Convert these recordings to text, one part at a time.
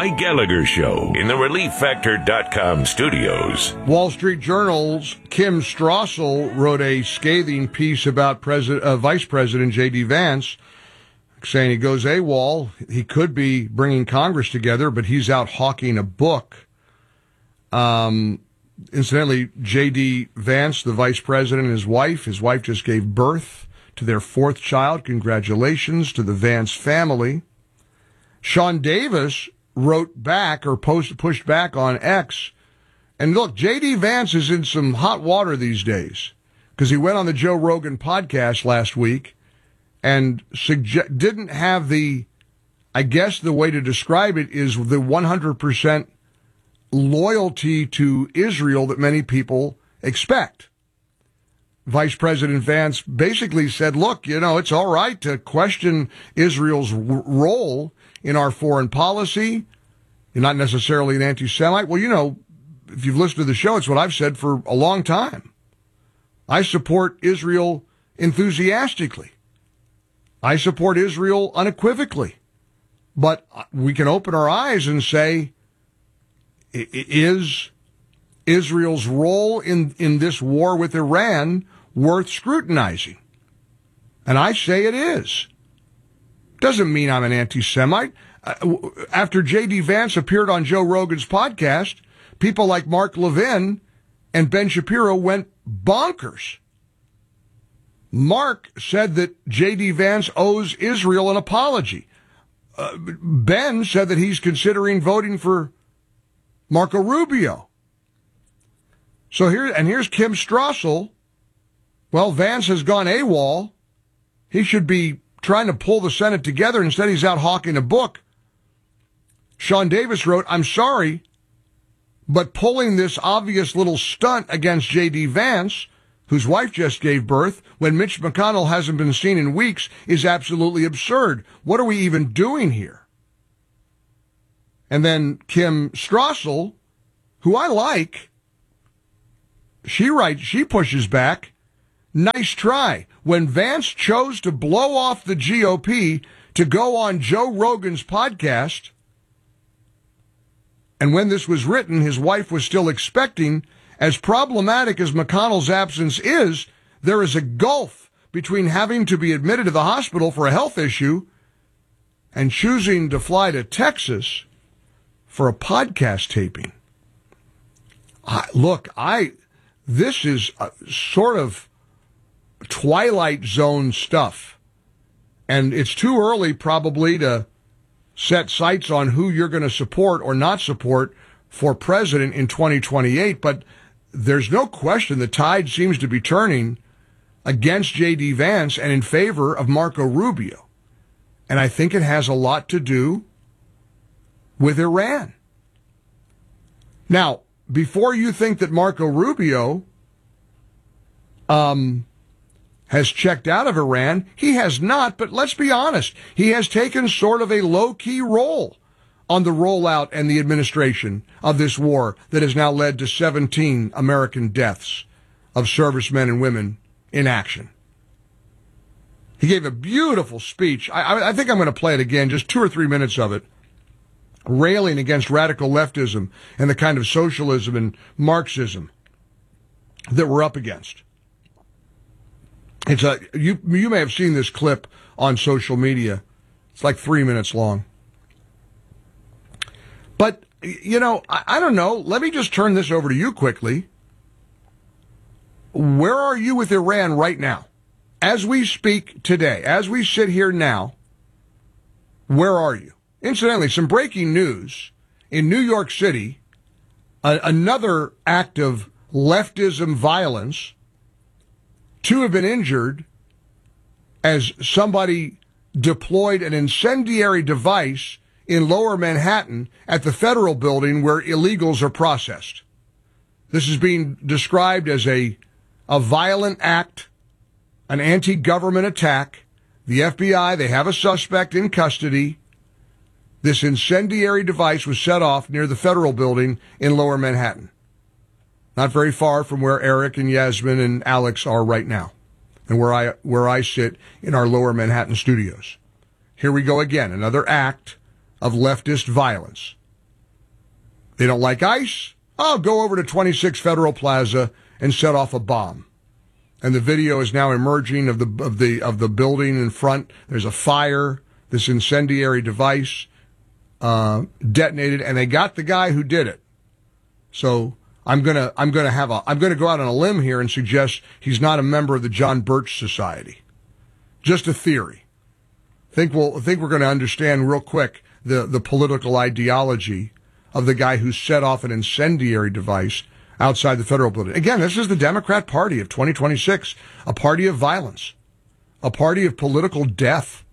Mike Gallagher Show in the ReliefFactor.com studios. Wall Street Journal's Kim Strassel wrote a scathing piece about Vice President J.D. Vance, saying he goes AWOL. He could be bringing Congress together, but he's out hawking a book. Incidentally, J.D. Vance, the vice president, and his wife just gave birth to their fourth child. Congratulations to the Vance family. Sean Davis wrote back or pushed back on X. And look, J.D. Vance is in some hot water these days because he went on the Joe Rogan podcast last week and didn't have the way to describe it is the 100% loyalty to Israel that many people expect. Vice President Vance basically said, look, it's all right to question Israel's role in our foreign policy. You're not necessarily an anti-Semite. Well, if you've listened to the show, it's what I've said for a long time. I support Israel enthusiastically. I support Israel unequivocally. But we can open our eyes and say, is Israel's role in this war with Iran worth scrutinizing? And I say it is. Doesn't mean I'm an anti-Semite. After J.D. Vance appeared on Joe Rogan's podcast, people like Mark Levin and Ben Shapiro went bonkers. Mark said that J.D. Vance owes Israel an apology. Ben said that he's considering voting for Marco Rubio. So here's Kim Strassel. Well, Vance has gone AWOL. He should be trying to pull the Senate together. Instead, he's out hawking a book. Sean Davis wrote, I'm sorry, but pulling this obvious little stunt against J.D. Vance, whose wife just gave birth, when Mitch McConnell hasn't been seen in weeks, is absolutely absurd. What are we even doing here? And then Kim Strassel, who I like, she pushes back. Nice try. When Vance chose to blow off the GOP to go on Joe Rogan's podcast, and when this was written, his wife was still expecting, as problematic as McConnell's absence is, there is a gulf between having to be admitted to the hospital for a health issue and choosing to fly to Texas for a podcast taping. This is sort of Twilight Zone stuff. And it's too early probably to set sights on who you're going to support or not support for president in 2028. But there's no question the tide seems to be turning against J.D. Vance and in favor of Marco Rubio. And I think it has a lot to do with Iran. Now, before you think that Marco Rubio has checked out of Iran, he has not, but let's be honest, he has taken sort of a low-key role on the rollout and the administration of this war that has now led to 17 American deaths of servicemen and women in action. He gave a beautiful speech. I think I'm going to play it again, just 2 or 3 minutes of it, railing against radical leftism and the kind of socialism and Marxism that we're up against. You may have seen this clip on social media. It's like 3 minutes long. But, I don't know. Let me just turn this over to you quickly. Where are you with Iran right now? As we speak today, as we sit here now, where are you? Incidentally, some breaking news. In New York City, another act of leftism violence. 2 have been injured as somebody deployed an incendiary device in Lower Manhattan at the federal building where illegals are processed. This is being described as a violent act, an anti-government attack. The FBI, they have a suspect in custody. This incendiary device was set off near the federal building in Lower Manhattan. Not very far from where Eric and Yasmin and Alex are right now, and where I sit in our Lower Manhattan studios. Here we go again, another act of leftist violence. They don't like ICE? Oh, go over to 26 Federal Plaza and set off a bomb. And the video is now emerging of the building in front. There's a fire. This incendiary device detonated, and they got the guy who did it. So I'm gonna go out on a limb here and suggest he's not a member of the John Birch Society. Just a theory. Think we're going to understand real quick the political ideology of the guy who set off an incendiary device outside the federal building. Again, this is the Democrat Party of 2026, a party of violence, a party of political death.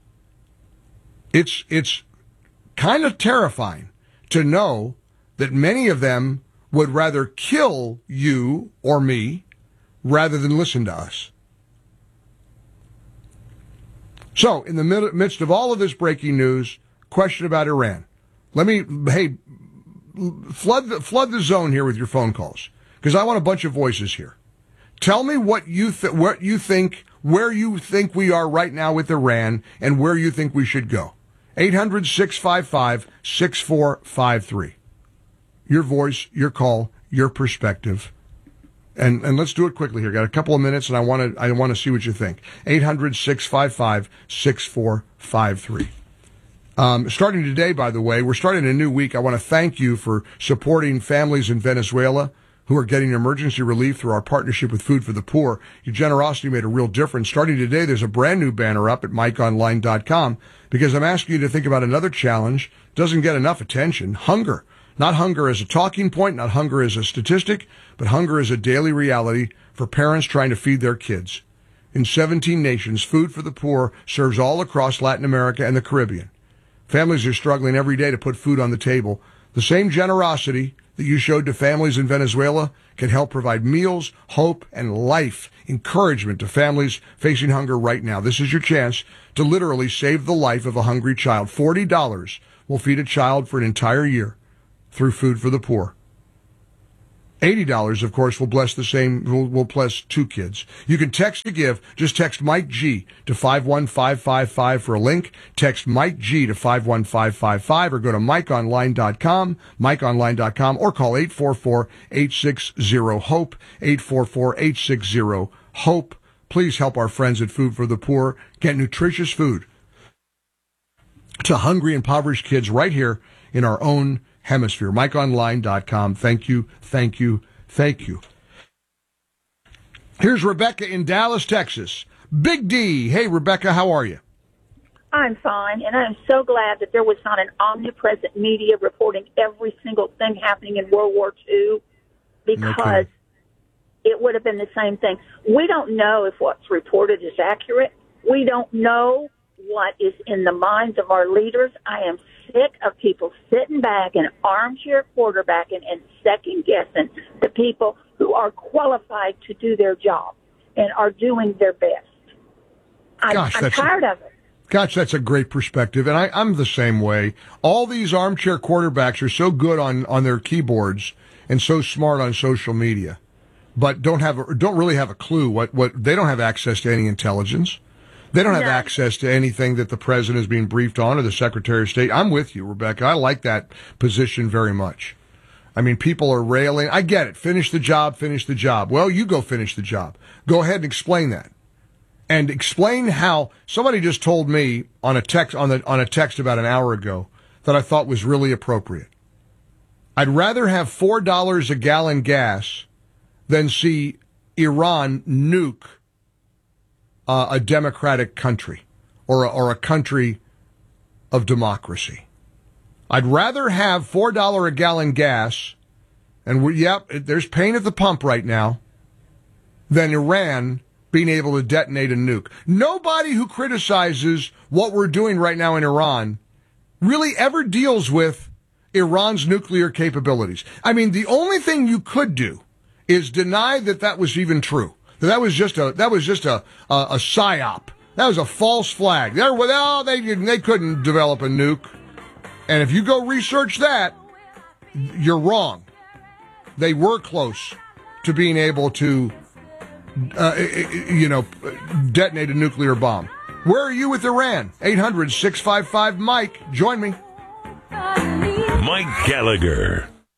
It's kind of terrifying to know that many of them would rather kill you or me rather than listen to us. So, in the midst of all of this breaking news, question about Iran. Flood the zone here with your phone calls, because I want a bunch of voices here. Tell me what you think, where you think we are right now with Iran, and where you think we should go. 800-655-6453. Your voice, your call, your perspective. And let's do it quickly here. Got a couple of minutes, and I want to see what you think. 800-655-6453. Starting today, by the way, we're starting a new week. I want to thank you for supporting families in Venezuela who are getting emergency relief through our partnership with Food for the Poor. Your generosity made a real difference. Starting today, there's a brand new banner up at MikeOnline.com because I'm asking you to think about another challenge. Doesn't get enough attention. Hunger. Not hunger as a talking point, not hunger as a statistic, but hunger as a daily reality for parents trying to feed their kids. In 17 nations, Food for the Poor serves all across Latin America and the Caribbean. Families are struggling every day to put food on the table. The same generosity that you showed to families in Venezuela can help provide meals, hope, and life, encouragement to families facing hunger right now. This is your chance to literally save the life of a hungry child. $40 will feed a child for an entire year through Food for the Poor. $80, of course, will bless two kids. You can text to give. Just text Mike G to 51555 for a link. Text Mike G to 51555 or go to MikeOnline.com, or call 844-860-HOPE, 844-860-HOPE. Please help our friends at Food for the Poor get nutritious food to hungry, impoverished kids right here in our own hemisphere. MikeOnline.com. Thank you, thank you, thank you. Here's Rebecca in Dallas, Texas. Big D. Hey, Rebecca, how are you? I'm fine, and I'm so glad that there was not an omnipresent media reporting every single thing happening in World War II, because it would have been the same thing. We don't know if what's reported is accurate. We don't know what is in the minds of our leaders. I am sick of people sitting back and armchair quarterbacking and second-guessing the people who are qualified to do their job and are doing their best. I'm tired of it. Gosh, that's a great perspective, and I'm the same way. All these armchair quarterbacks are so good on their keyboards and so smart on social media, but don't really have a clue what they don't have access to any intelligence. They don't have access to anything that the president is being briefed on or the Secretary of State. I'm with you, Rebecca. I like that position very much. I mean, people are railing. I get it. Finish the job, finish the job. Well, you go finish the job. Go ahead and explain that. And explain how somebody just told me on a text about an hour ago that I thought was really appropriate. I'd rather have $4 a gallon gas than see Iran nuke a democratic country or a country of democracy. I'd rather have $4 a gallon gas, and there's pain at the pump right now, than Iran being able to detonate a nuke. Nobody who criticizes what we're doing right now in Iran really ever deals with Iran's nuclear capabilities. I mean, the only thing you could do is deny that was even true. That was just a psyop. That was a false flag. They couldn't develop a nuke. And if you go research that, you're wrong. They were close to being able to, detonate a nuclear bomb. Where are you with Iran? 800-655-MIKE. Join me. Mike Gallagher.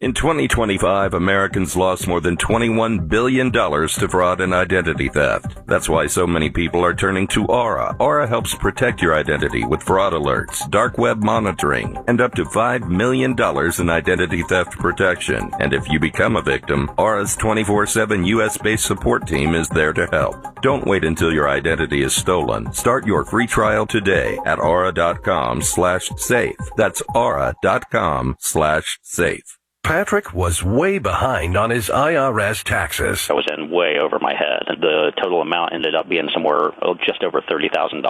In 2025, Americans lost more than $21 billion to fraud and identity theft. That's why so many people are turning to Aura. Aura helps protect your identity with fraud alerts, dark web monitoring, and up to $5 million in identity theft protection. And if you become a victim, Aura's 24/7 U.S.-based support team is there to help. Don't wait until your identity is stolen. Start your free trial today at aura.com/safe. That's aura.com/safe. Patrick was way behind on his IRS taxes. I was in way over my head. The total amount ended up being somewhere just over $30,000.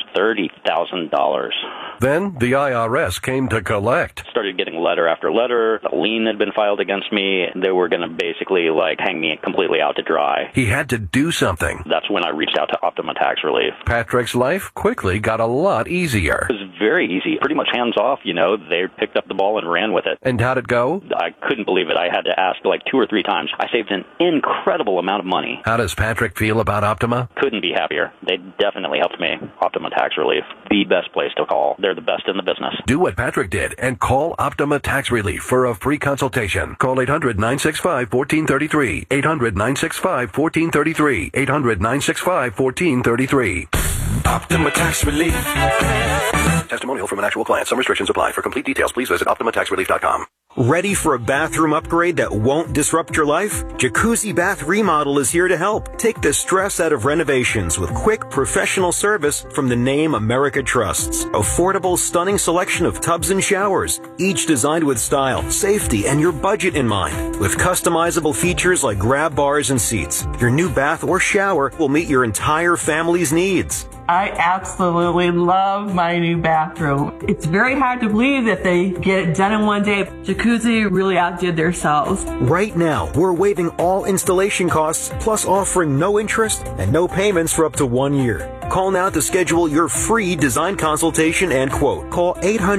$30,000. Then the IRS came to collect. Started getting letter after letter. A lien had been filed against me. They were going to basically hang me completely out to dry. He had to do something. That's when I reached out to Optima Tax Relief. Patrick's life quickly got a lot easier. It was very easy. Pretty much hands off, They picked up the ball and ran with it. And how'd it go? I couldn't believe it. I had to ask 2 or 3 times. I saved an incredible amount of money. How does Patrick feel about Optima? Couldn't be happier. They definitely helped me. Optima Tax Relief. The best place to call. They're the best in the business. Do what Patrick did and call Optima Tax Relief for a free consultation. Call 800-965-1433. 800-965-1433. 800-965-1433. Optima Tax Relief. Testimonial from an actual client. Some restrictions apply. For complete details, please visit OptimaTaxRelief.com. Ready for a bathroom upgrade that won't disrupt your life? Jacuzzi Bath Remodel is here to help. Take the stress out of renovations with quick, professional service from the name America trusts. Affordable, stunning selection of tubs and showers, each designed with style, safety, and your budget in mind. With customizable features like grab bars and seats, your new bath or shower will meet your entire family's needs. I absolutely love my new bathroom. It's very hard to believe that they get it done in one day. Jacuzzi really outdid themselves. Right now, we're waiving all installation costs, plus offering no interest and no payments for up to 1 year. Call now to schedule your free design consultation and quote. Call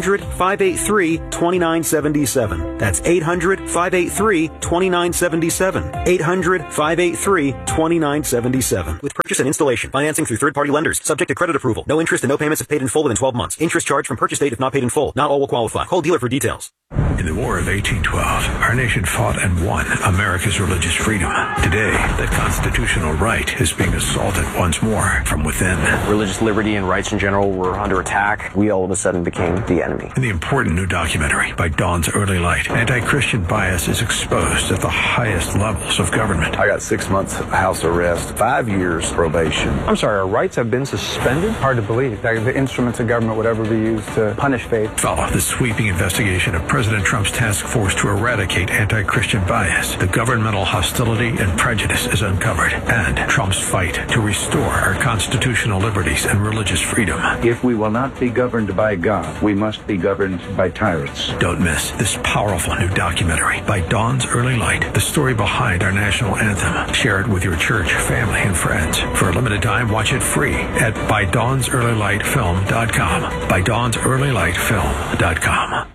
800-583-2977. That's 800-583-2977. 800-583-2977. With purchase and installation. Financing through third-party lenders. Subject to credit approval. No interest and no payments if paid in full within 12 months. Interest charged from purchase date if not paid in full. Not all will qualify. Call dealer for details. In the War of 1812, our nation fought and won America's religious freedom. Today, that constitutional right is being assaulted once more from within. Religious liberty and rights in general were under attack. We all of a sudden became the enemy. In the important new documentary, By Dawn's Early Light, anti-Christian bias is exposed at the highest levels of government. I got 6 months house arrest, 5 years probation. I'm sorry, our rights have been suspended? Hard to believe that the instruments of government would ever be used to punish faith. Follow the sweeping investigation of President Trump's task force to eradicate anti-Christian bias. The governmental hostility and prejudice is uncovered, and Trump's fight to restore our constitutional liberties and religious freedom. If we will not be governed by God, we must be governed by tyrants. Don't miss this powerful new documentary, By Dawn's Early Light, the story behind our national anthem. Share it with your church, family, and friends. For a limited time, watch it free at ByDawnsEarlyLightFilm.com. ByDawnsEarlyLightFilm.com.